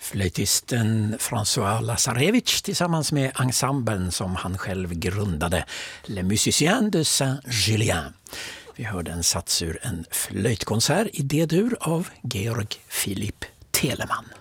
Flöjtisten François Lazarevich tillsammans med ensemblen som han själv grundade, Les Musiciens de Saint-Julien. Vi hörde en sats ur en flöjtkonsert i D-dur av Georg Philipp Telemann.